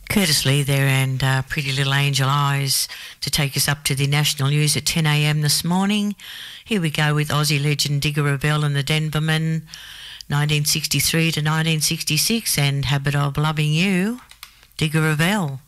Curtis Lee there and Pretty Little Angel Eyes to take us up to the national news at 10 a.m. this morning. Here we go with Aussie legend Digger Revell and the Denvermen, 1963 to 1966, and Habit of Loving You, Digger Revell.